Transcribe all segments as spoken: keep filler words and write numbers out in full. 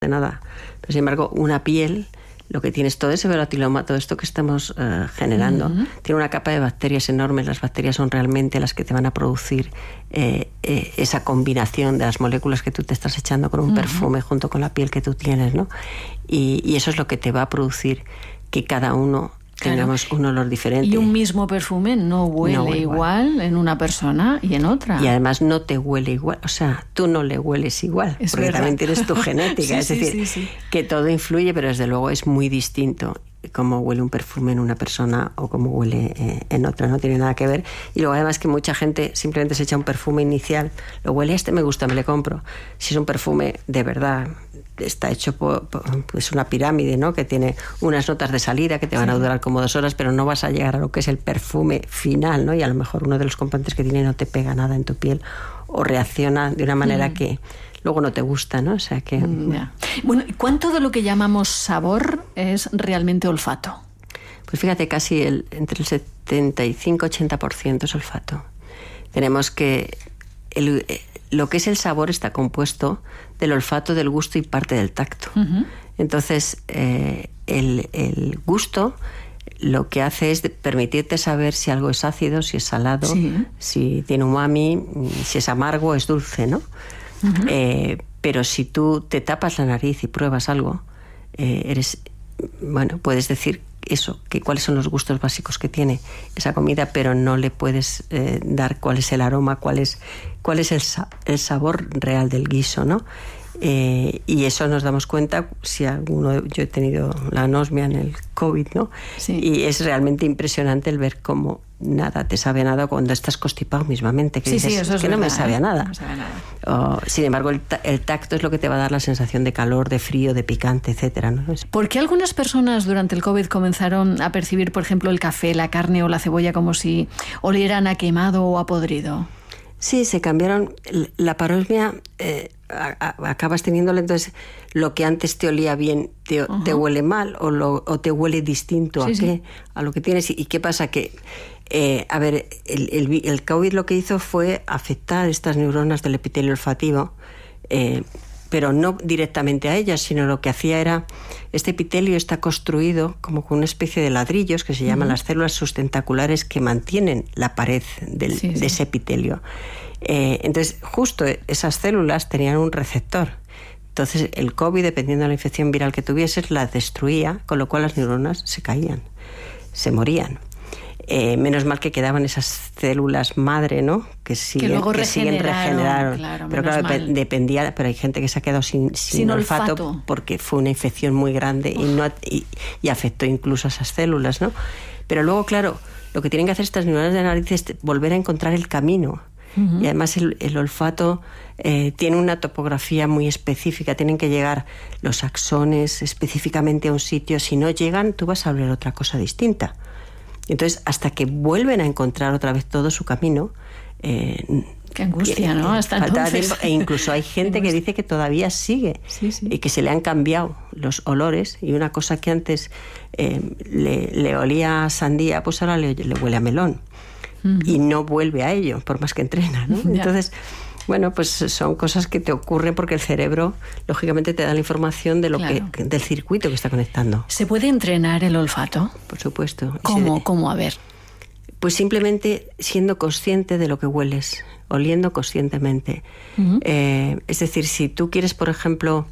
de nada. Pero sin embargo, una piel, lo que tienes todo ese volatiloma, todo esto que estamos uh, generando, uh-huh. tiene una capa de bacterias enormes. Las bacterias son realmente las que te van a producir eh, eh, esa combinación de las moléculas que tú te estás echando con un uh-huh. perfume junto con la piel que tú tienes, ¿no? Y, y eso es lo que te va a producir que cada uno tengamos claro. un olor diferente. Y un mismo perfume no huele, no huele igual. igual en una persona y en otra. Y además no te huele igual. O sea, tú no le hueles igual. Es porque verdad. También tienes tu genética. sí, es decir, sí, sí, sí. que todo influye, pero desde luego es muy distinto cómo huele un perfume en una persona o cómo huele eh, en otra. No tiene nada que ver. Y luego además que mucha gente simplemente se echa un perfume inicial. Lo huele, este me gusta, me le compro. Si es un perfume de verdad, está hecho por, por pues una pirámide, ¿no? Que tiene unas notas de salida que te van sí. a durar como dos horas, pero no vas a llegar a lo que es el perfume final, ¿no? Y a lo mejor uno de los componentes que tiene no te pega nada en tu piel o reacciona de una manera mm. que luego no te gusta, ¿no? O sea que... Mm, bueno. bueno, ¿cuánto de lo que llamamos sabor es realmente olfato? Pues fíjate, casi el, entre el setenta y cinco a ochenta por ciento es olfato. Tenemos que... El, lo que es el sabor está compuesto del olfato, del gusto y parte del tacto. Uh-huh. Entonces, eh, el, el gusto lo que hace es permitirte saber si algo es ácido, si es salado, sí. si tiene umami, si es amargo, es dulce, ¿no? Uh-huh. Eh, pero si tú te tapas la nariz y pruebas algo, eh, eres, bueno, puedes decir eso, que cuáles son los gustos básicos que tiene esa comida, pero no le puedes eh, dar cuál es el aroma, cuál es, cuál es el, sa- el sabor real del guiso, ¿no? Eh, y eso nos damos cuenta si alguno, yo he tenido la anosmia en el COVID, ¿no? Sí. Y es realmente impresionante el ver cómo nada te sabe nada cuando estás constipado mismamente, que sí, dices, sí, eso es que verdad, no me sabe ¿eh? a nada. No sabe nada. Oh, sin embargo, el, ta- el tacto es lo que te va a dar la sensación de calor, de frío, de picante, etcétera, ¿no? ¿Por qué algunas personas durante el COVID comenzaron a percibir, por ejemplo, el café, la carne o la cebolla como si olieran a quemado o a podrido? Sí, se cambiaron. La parosmia eh, a, a, acabas teniéndola, entonces lo que antes te olía bien te, uh-huh. te huele mal o, lo, o te huele distinto sí, a, sí. Qué, a lo que tienes. ¿Y qué pasa? Que, eh, a ver, el, el, el COVID lo que hizo fue afectar estas neuronas del epitelio olfativo, eh, pero no directamente a ellas, sino lo que hacía era, este epitelio está construido como con una especie de ladrillos que se llaman uh-huh. las células sustentaculares que mantienen la pared del, sí, sí. de ese epitelio. Eh, entonces, justo esas células tenían un receptor. Entonces, el COVID, dependiendo de la infección viral que tuvieses, las destruía, con lo cual las neuronas se caían, se morían. Eh, menos mal que quedaban esas células madre, ¿no? Que siguen, que luego que siguen regeneraron. Claro, pero claro, dep- dependía, pero hay gente que se ha quedado sin, sin, sin olfato, olfato porque fue una infección muy grande y, no, y, y afectó incluso a esas células, ¿no? Pero luego, claro, lo que tienen que hacer estas neuronas de la nariz es volver a encontrar el camino. Uh-huh. Y además el, el olfato eh, tiene una topografía muy específica, tienen que llegar los axones específicamente a un sitio. Si no llegan, tú vas a oler otra cosa distinta. Entonces, hasta que vuelven a encontrar otra vez todo su camino... Eh, Qué angustia, ¿no? Hasta entonces. Tiempo, e incluso hay gente que dice que todavía sigue sí, sí. y que se le han cambiado los olores, y una cosa que antes eh, le, le olía a sandía, pues ahora le, le huele a melón. Uh-huh. Y no vuelve a ello, por más que entrena, ¿no? Ya. Entonces... Bueno, pues son cosas que te ocurren porque el cerebro, lógicamente, te da la información de lo claro. que, del circuito que está conectando. ¿Se puede entrenar el olfato? Por supuesto. ¿Cómo? Se, ¿Cómo? A ver. Pues simplemente siendo consciente de lo que hueles, oliendo conscientemente. Uh-huh. Eh, es decir, si tú quieres, por ejemplo,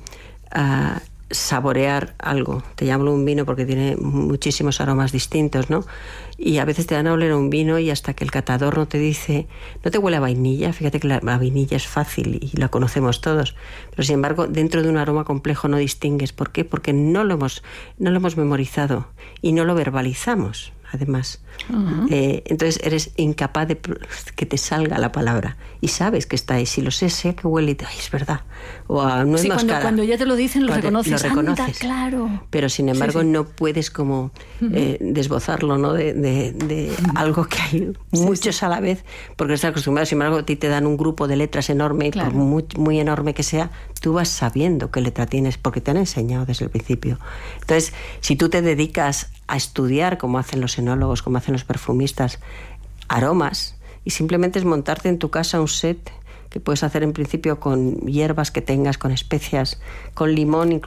uh, saborear algo, te llamo un vino porque tiene muchísimos aromas distintos, ¿no? Y a veces te dan a oler un vino y hasta que el catador no te dice, no te huele a vainilla, fíjate que la, la vainilla es fácil y la conocemos todos, pero sin embargo dentro de un aroma complejo no distingues. ¿Por qué? Porque no lo hemos, no lo hemos memorizado y no lo verbalizamos, además. Uh-huh. Eh, entonces eres incapaz de que te salga la palabra y sabes que está ahí. Si lo sé, sé que huele y te, ay, es verdad. O a nuez sí, moscada. Cuando, cuando ya te lo dicen lo reconoces. Lo reconoces. Anda, claro. Pero sin embargo sí, sí. no puedes como uh-huh. eh, desbozarlo, ¿no? De, de, de uh-huh. algo que hay sí, muchos sí. a la vez, porque estás acostumbrado. Sin embargo, a ti te dan un grupo de letras enorme, claro. por muy, muy enorme que sea, tú vas sabiendo qué letra tienes porque te han enseñado desde el principio. Entonces, si tú te dedicas a estudiar, como hacen los enólogos, como hacen los perfumistas, aromas, y simplemente es montarte en tu casa un set que puedes hacer en principio con hierbas que tengas, con especias, con limón, incluso